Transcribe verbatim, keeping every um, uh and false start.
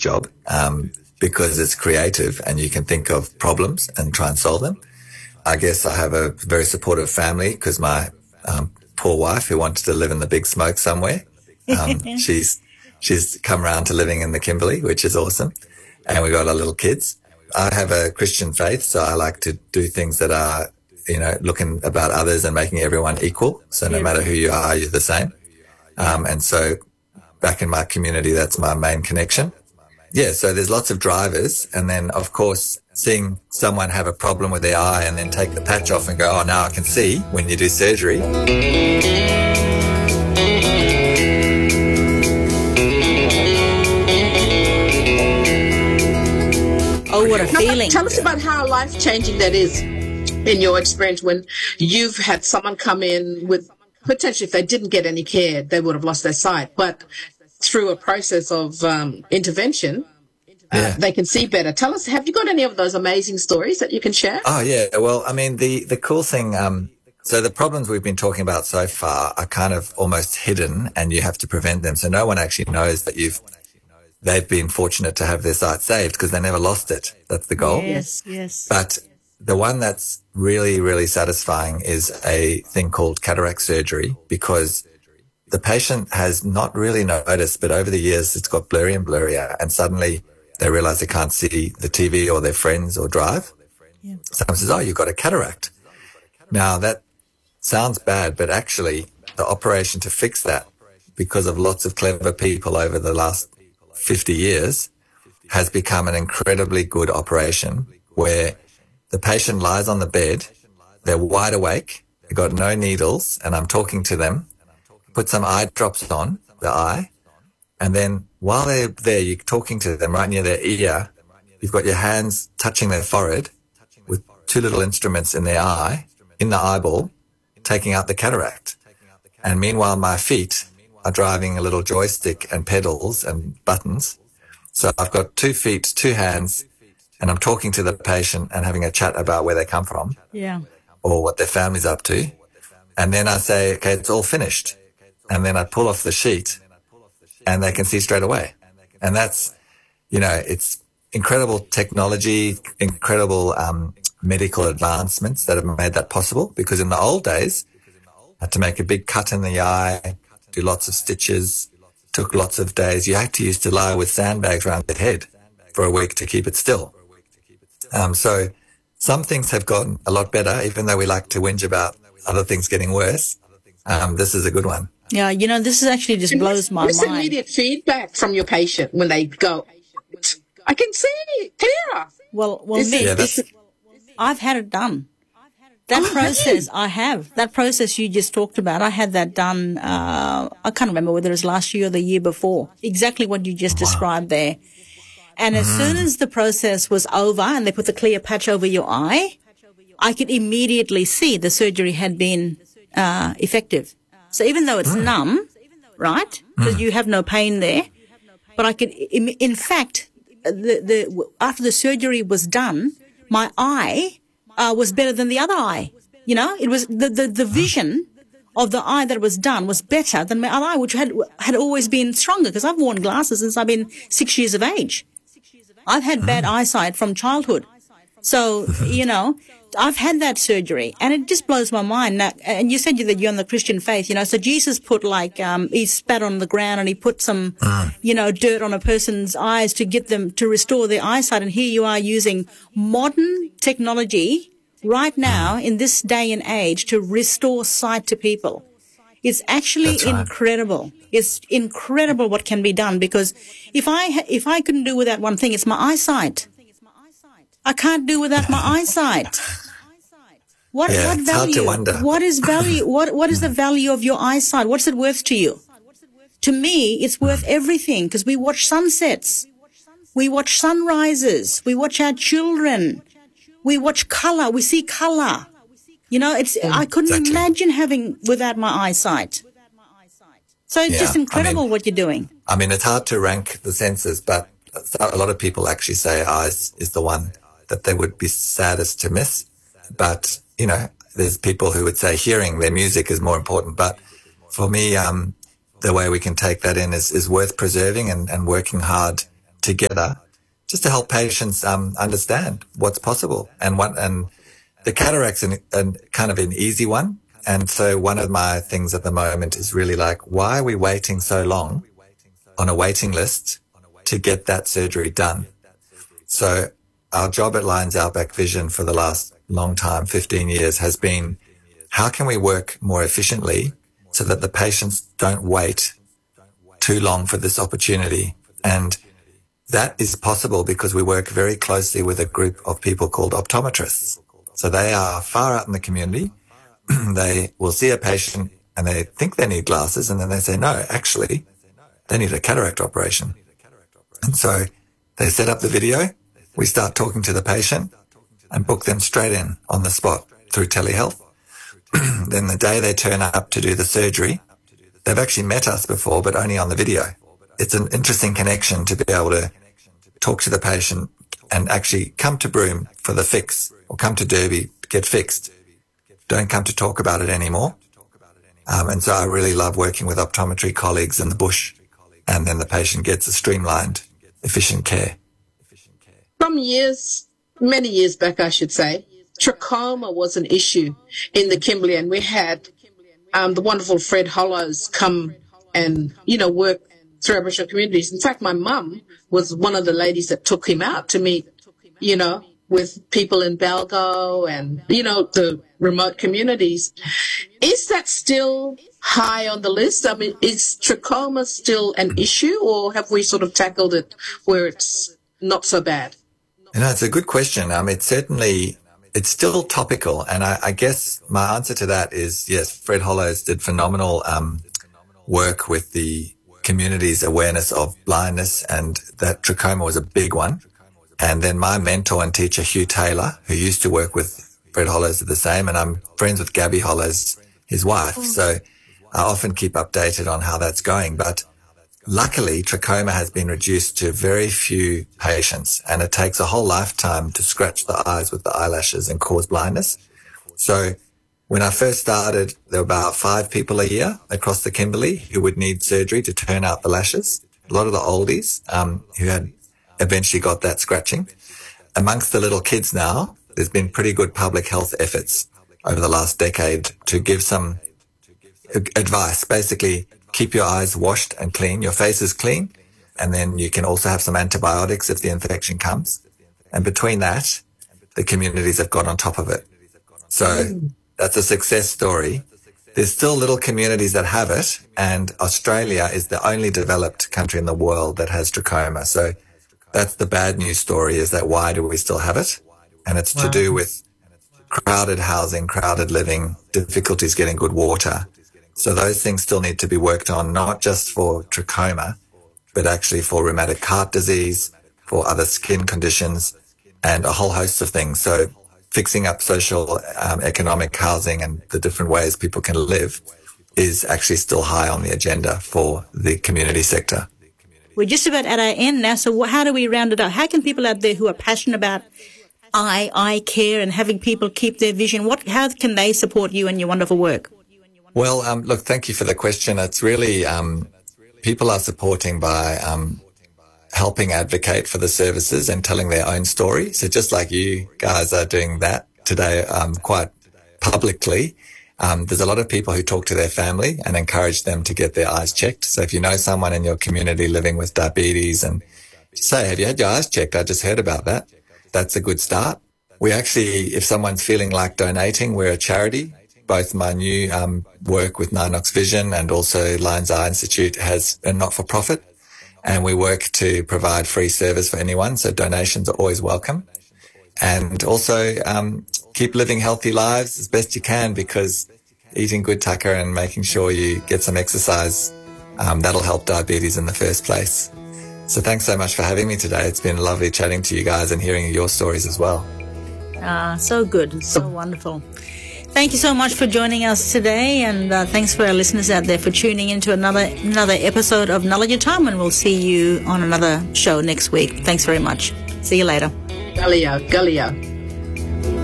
job um, because it's creative and you can think of problems and try and solve them. I guess I have a very supportive family because my um, poor wife who wanted to live in the big smoke somewhere, um, she's she's come around to living in the Kimberley, which is awesome. And we got our little kids. I have a Christian faith, so I like to do things that are, you know, looking about others and making everyone equal. So no matter who you are, you're the same. Um, and so back in my community, that's my main connection. Yeah, so there's lots of drivers. And then, of course, seeing someone have a problem with their eye and then take the patch off and go, oh, now I can see when you do surgery. Oh, what a now, feeling. Tell us about how life-changing that is in your experience when you've had someone come in with potentially, if they didn't get any care, they would have lost their sight. But through a process of um, intervention, uh, yeah. they can see better. Tell us, have you got any of those amazing stories that you can share? Oh, yeah. Well, I mean, the, the cool thing, um, so the problems we've been talking about so far are kind of almost hidden and you have to prevent them. So no one actually knows that you've, they've been fortunate to have their sight saved because they never lost it. That's the goal. Yes, yes. But the one that's really, really satisfying is a thing called cataract surgery because the patient has not really noticed, but over the years it's got blurry and blurrier and suddenly they realize they can't see the T V or their friends or drive. Yeah. Someone says, oh, you've got a cataract. Now that sounds bad, but actually the operation to fix that because of lots of clever people over the last fifty years has become an incredibly good operation where the patient lies on the bed, they're wide awake, they've got no needles, and I'm talking to them, put some eye drops on the eye, and then while they're there, you're talking to them right near their ear, you've got your hands touching their forehead with two little instruments in their eye, in the eyeball, taking out the cataract. And meanwhile, my feet are driving a little joystick and pedals and buttons. So I've got two feet, two hands, and I'm talking to the patient and having a chat about where they come from. Yeah. Or what their family's up to. And then I say, okay, it's all finished. And then I pull off the sheet and they can see straight away. And that's, you know, it's incredible technology, incredible um, medical advancements that have made that possible. Because in the old days, I had to make a big cut in the eye, do lots of stitches, took lots of days. You had to used to lie with sandbags around the head for a week to keep it still. Um, so some things have gotten a lot better, even though we like to whinge about other things getting worse. Um, this is a good one. Yeah, you know, this is actually just blows my What's mind. What's immediate feedback from your patient when they go, I can see clearer? Well, well, Is Mick, Yeah, this, that's- I've had it done. That Oh, process, I have. That process you just talked about, I had that done, uh, I can't remember whether it was last year or the year before. Exactly what you just described there. And as soon as the process was over and they put the clear patch over your eye, I could immediately see the surgery had been uh, effective. So even though it's numb, right, because you have no pain there, but I could, in, in fact, the, the after the surgery was done, my eye uh, was better than the other eye. You know, it was the, the, the vision of the eye that was done was better than my other eye, which had had always been stronger because I've worn glasses since I've been six years of age. I've had bad eyesight from childhood. So, you know, I've had that surgery and it just blows my mind. Now, and you said that you're on the Christian faith, you know, so Jesus put like, um, he spat on the ground and he put some, you know, dirt on a person's eyes to get them to restore their eyesight. And here you are using modern technology right now in this day and age to restore sight to people. It's actually That's right. incredible. It's incredible what can be done because if I ha- if I couldn't do without one thing, it's my eyesight. I can't do without my eyesight. What Yeah, what it's hard value? to wonder. What is value? What what is the value of your eyesight? What's it worth to you? To me, it's worth everything because we watch sunsets, we watch sunrises, we watch our children, we watch color, we see color. You know, it's I couldn't Exactly. imagine having without my eyesight. So it's Yeah, just incredible I mean, what you're doing. I mean, it's hard to rank the senses, but a lot of people actually say eyes is the one that they would be saddest to miss. But, you know, there's people who would say hearing their music is more important. But for me, um, the way we can take that in is, is worth preserving and, and working hard together just to help patients um, understand what's possible. And what, and the cataract's an, an kind of an easy one. And so one of my things at the moment is really like, why are we waiting so long on a waiting list to get that surgery done? So our job at Lions Outback Vision for the last long time, fifteen years, has been how can we work more efficiently so that the patients don't wait too long for this opportunity. And that is possible because we work very closely with a group of people called optometrists. So they are far out in the community. They will see a patient and they think they need glasses, and then they say, no, actually, they need a cataract operation. And so they set up the video. We start talking to the patient and book them straight in on the spot through telehealth. Then the day they turn up to do the surgery, they've actually met us before, but only on the video. It's an interesting connection to be able to talk to the patient and actually come to Broome for the fix, or come to Derby to get fixed. Don't come to talk about it anymore. Um, and so I really love working with optometry colleagues in the bush, and then the patient gets a streamlined, efficient care. From years, many years back, I should say, trachoma was an issue in the Kimberley, and we had um, the wonderful Fred Hollows come and, you know, work through Aboriginal communities. In fact, my mum was one of the ladies that took him out to meet, you know, with people in Balgo and, you know, the remote communities. Is that still high on the list? I mean, is trachoma still an issue, or have we sort of tackled it where it's not so bad? You know, it's a good question. Um, it's certainly, it's still topical. And I, I guess my answer to that is, yes, Fred Hollows did phenomenal um, work with the community's awareness of blindness, and that trachoma was a big one. And then my mentor and teacher, Hugh Taylor, who used to work with Fred Hollows, did the same. And I'm friends with Gabby Hollows, his wife. So I often keep updated on how that's going. But luckily, trachoma has been reduced to very few patients, and it takes a whole lifetime to scratch the eyes with the eyelashes and cause blindness. So when I first started, there were about five people a year across the Kimberley who would need surgery to turn out the lashes. A lot of the oldies um, who had eventually got that scratching. Amongst the little kids now, there's been pretty good public health efforts over the last decade to give some advice. Basically, keep your eyes washed and clean, your face is clean, and then you can also have some antibiotics if the infection comes. And between that, the communities have got on top of it. So that's a success story. There's still little communities that have it, and Australia is the only developed country in the world that has trachoma. So that's the bad news story, is that why do we still have it? And it's wow. to do with crowded housing, crowded living, difficulties getting good water. So those things still need to be worked on, not just for trachoma, but actually for rheumatic heart disease, for other skin conditions, and a whole host of things. So fixing up social, um, economic housing and the different ways people can live is actually still high on the agenda for the community sector. We're just about at our end now, so how do we round it up? How can people out there who are passionate about eye, eye care and having people keep their vision, what, how can they support you and your wonderful work? Well, um, look, thank you for the question. It's really, um, people are supporting by um, helping advocate for the services and telling their own story. So just like you guys are doing that today um, quite publicly, um, there's a lot of people who talk to their family and encourage them to get their eyes checked. So if you know someone in your community living with diabetes, and say, have you had your eyes checked? I just heard about that. That's a good start. We actually, if someone's feeling like donating, we're a charity. Both my new um, work with Ninox Vision and also Lions Eye Institute has a not-for-profit, and we work to provide free service for anyone, so donations are always welcome. And also um, keep living healthy lives as best you can, because eating good tucker and making sure you get some exercise, um, that'll help diabetes in the first place. So thanks so much for having me today. It's been lovely chatting to you guys and hearing your stories as well. Ah, so good, so wonderful. Thank you so much for joining us today, and uh, thanks for our listeners out there for tuning into another another episode of Knowledge of Time, and we'll see you on another show next week. Thanks very much. See you later. Gallia, Gallia.